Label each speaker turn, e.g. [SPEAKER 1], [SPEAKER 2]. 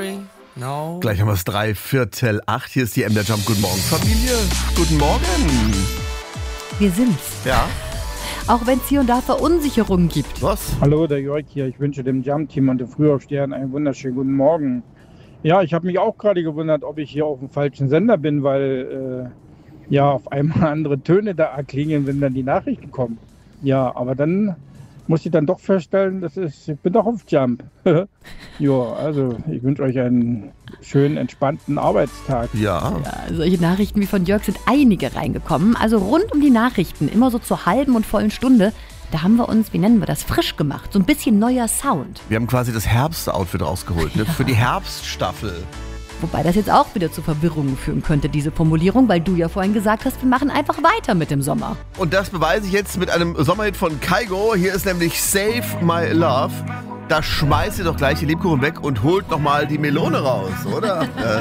[SPEAKER 1] sorry, no.
[SPEAKER 2] Gleich haben wir es 7:45. Hier ist die MDR Jump. Guten Morgen, Familie. Guten Morgen.
[SPEAKER 3] Wir sind's.
[SPEAKER 2] Ja,
[SPEAKER 3] Auch wenn es hier und da Verunsicherungen gibt.
[SPEAKER 2] was?
[SPEAKER 4] Hallo, der Jörg hier. Ich wünsche dem Jump-Team und den Frühaufstehern einen wunderschönen guten Morgen. Ja, ich habe mich auch gerade gewundert, ob ich hier auf dem falschen Sender bin, weil auf einmal andere Töne da erklingen, wenn dann die Nachrichten kommen. Ja, aber dann muss ich dann doch feststellen, ich bin doch auf Jump. Ja, also ich wünsche euch einen schönen, entspannten Arbeitstag.
[SPEAKER 2] Ja.
[SPEAKER 3] Ja, solche Nachrichten wie von Jörg sind einige reingekommen. Also rund um die Nachrichten, immer so zur halben und vollen Stunde. Da haben wir uns, wie nennen wir das, frisch gemacht. So ein bisschen neuer Sound.
[SPEAKER 2] Wir haben quasi das Herbst-Outfit rausgeholt, ne? Für die Herbststaffel.
[SPEAKER 3] Wobei das jetzt auch wieder zu Verwirrungen führen könnte, diese Formulierung, weil du ja vorhin gesagt hast, wir machen einfach weiter mit dem Sommer.
[SPEAKER 2] Und das beweise ich jetzt mit einem Sommerhit von Kygo. Hier ist nämlich Save My Love. Da schmeißt ihr doch gleich die Lebkuchen weg und holt nochmal die Melone raus, oder?